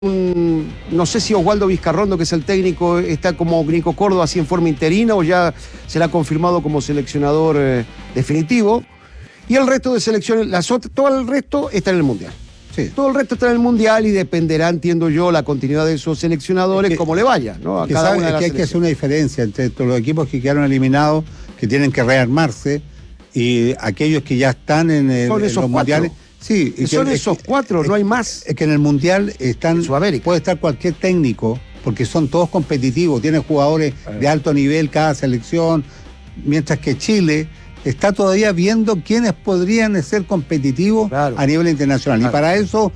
no sé si Oswaldo Vizcarrondo, que es el técnico, está como Nico Córdoba así en forma interina o ya se le ha confirmado como seleccionador definitivo. Y el resto de selecciones, todo el resto está en el Mundial. Sí. Todo el resto está en el Mundial y dependerá, entiendo yo, la continuidad de esos seleccionadores, cómo le vaya, ¿no? A cada una de las hay que hacer una diferencia entre los equipos que quedaron eliminados, que tienen que rearmarse, y aquellos que ya están en los mundiales. Sí, son esos cuatro, no hay más. Es que en el Mundial puede estar cualquier técnico, porque son todos competitivos, tienen jugadores de alto nivel cada selección, mientras que Chile está todavía viendo quiénes podrían ser competitivos a nivel internacional. Y para eso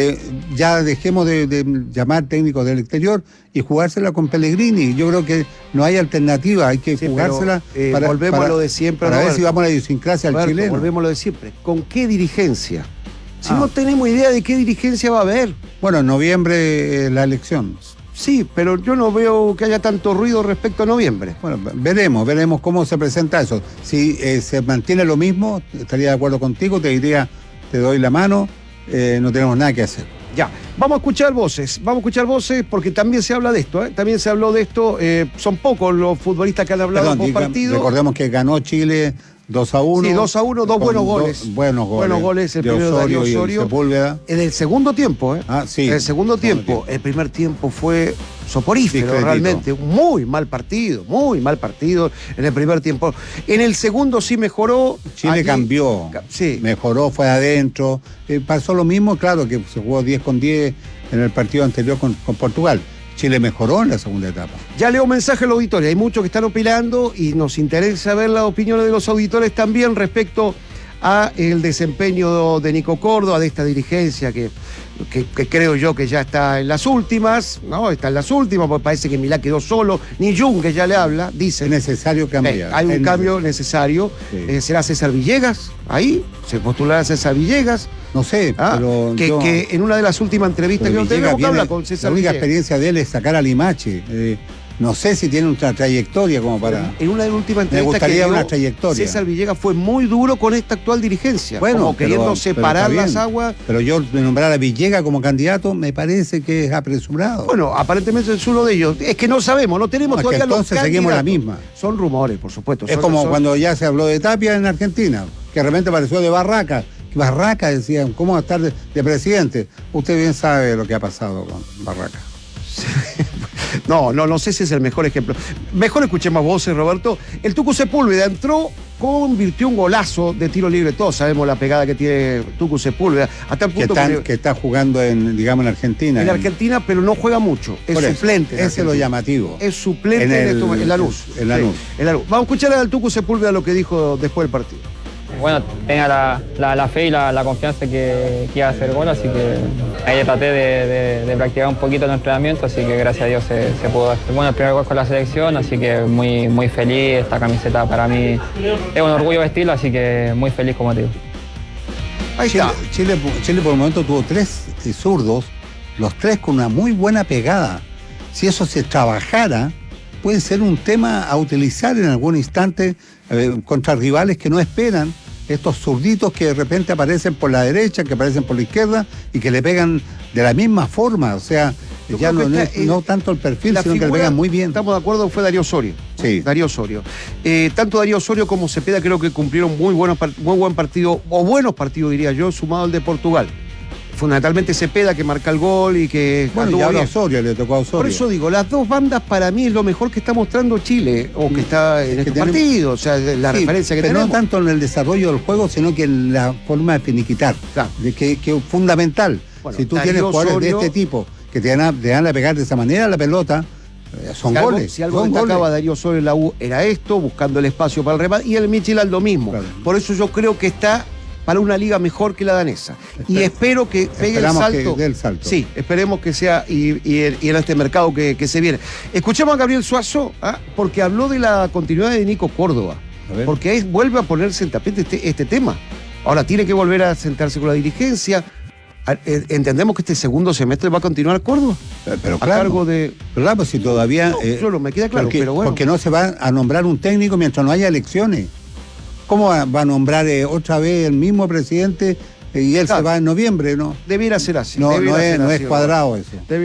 ya dejemos de llamar técnicos del exterior y jugársela con Pellegrini. Yo creo que no hay alternativa, hay que jugársela volvemos a lo de siempre. Para ver si vamos a la idiosincrasia al chileno. Volvemos a lo de siempre. ¿Con qué dirigencia? Si no tenemos idea de qué dirigencia va a haber. Bueno, en noviembre la elección. Sí, pero yo no veo que haya tanto ruido respecto a noviembre. Bueno, veremos cómo se presenta eso. Si se mantiene lo mismo, estaría de acuerdo contigo, te diría, te doy la mano, no tenemos nada que hacer. Ya, vamos a escuchar voces porque también se habla de esto, También se habló de esto, son pocos los futbolistas que han hablado por partido. Recordemos que ganó Chile 2-1. Sí, 2-1, dos buenos goles. Buenos goles, el primero de Darío Osorio. Sepúlveda. En el segundo tiempo, sí. En el segundo tiempo. El primer tiempo fue soporífero, realmente. Muy mal partido en el primer tiempo. En el segundo sí mejoró. Chile cambió, mejoró, fue adentro. Pasó lo mismo, claro, que se jugó 10-10 en el partido anterior con Portugal. Chile mejoró en la segunda etapa. Ya leo mensaje a los auditores, hay muchos que están opinando y nos interesa ver las opiniones de los auditores también respecto a el desempeño de Nico Córdoba, de esta dirigencia que creo yo que ya está en las últimas, ¿no? Está en las últimas, porque parece que Milá quedó solo, ni Jung, que ya le habla, dice. Es necesario cambiar. Hay un cambio necesario. Sí. ¿Será César Villegas? Ahí, ¿se postulará César Villegas? No sé, pero que en una de las últimas entrevistas que no tenemos que hablar con César Villegas. La única Villegas. Experiencia de él es sacar a Limache. No sé si tiene una trayectoria como para... En una de las últimas entrevistas me gustaría una trayectoria. César Villegas fue muy duro con esta actual dirigencia. Bueno, como queriendo separar las aguas. Pero yo nombrar a Villegas como candidato me parece que es apresurado. Bueno, aparentemente es uno de ellos. Es que no sabemos, no tenemos todavía los candidatos. Entonces seguimos la misma. Son rumores, por supuesto. Es como cuando ya se habló de Tapia en Argentina, que de repente apareció de Barraca. Barraca, decían, ¿cómo va a estar de presidente? Usted bien sabe lo que ha pasado con Barraca. No sé si es el mejor ejemplo. Mejor escuchemos voces, Roberto. El Tucu Sepúlveda entró, convirtió un golazo de tiro libre. Todos sabemos la pegada que tiene Tucu Sepúlveda. Hasta el punto que está jugando en Argentina. En Argentina, pero no juega mucho. Es suplente. Ese es lo llamativo. Es suplente en Lanús. En Lanús. Vamos a escuchar al Tucu Sepúlveda lo que dijo después del partido. Bueno, tenía la fe y la confianza que iba a hacer gol, así que ahí traté de practicar un poquito el entrenamiento, así que gracias a Dios se pudo hacer. Bueno, el primer gol con la selección, así que muy feliz. Esta camiseta para mí es un orgullo vestirla, así que muy feliz, como te digo. Ahí está. Chile por el momento tuvo 3 zurdos, los 3 con una muy buena pegada. Si eso se trabajara, puede ser un tema a utilizar en algún instante contra rivales que no esperan, estos zurditos que de repente aparecen por la derecha, que aparecen por la izquierda y que le pegan de la misma forma, o sea, ya no tanto el perfil, sino que le pegan muy bien. Estamos de acuerdo, fue Darío Osorio. Sí. Darío Osorio. Tanto Darío Osorio como Cepeda creo que cumplieron muy buen partido, o buenos partidos diría yo, sumado al de Portugal. Fundamentalmente Cepeda, que marca el gol y que... Bueno, y ahora Osorio, le tocó a Osorio. Por eso digo, las dos bandas para mí es lo mejor que está mostrando Chile, o que está en este partido, o sea, la referencia que tenemos. Pero no tanto en el desarrollo del juego, sino que en la forma de finiquitar, claro. Que es fundamental. Bueno, si tú tienes jugadores de este tipo, que te dan a pegar de esa manera la pelota, son goles. Si algo destacaba Darío Osorio en la U era esto, buscando el espacio para el remate, y el Midtjylland lo mismo. Claro. Por eso yo creo que está para una liga mejor que la danesa. Y espero que pegue el salto. Que dé el salto. Sí, esperemos que sea y en este mercado que se viene. Escuchemos a Gabriel Suazo, porque habló de la continuidad de Nico Córdoba. Porque ahí vuelve a ponerse en tapete este tema. Ahora tiene que volver a sentarse con la dirigencia. Entendemos que este segundo semestre va a continuar Córdoba. Pero claro, a cargo de... Pero claro, pues si todavía... No, me queda claro, pero bueno. Porque no se va a nombrar un técnico mientras no haya elecciones. ¿Cómo va a nombrar otra vez el mismo presidente Y él Claro. se va en noviembre, ¿no? Debiera ser así. No, debiera no ser es así, cuadrado eso.